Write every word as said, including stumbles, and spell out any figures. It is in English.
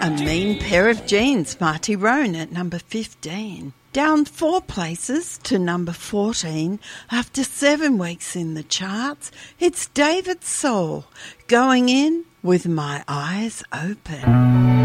A Mean Pair of Jeans, Marty Roan at number fifteen. Down four places to number fourteen after seven weeks in the charts, it's David Soul, Going In With My Eyes Open.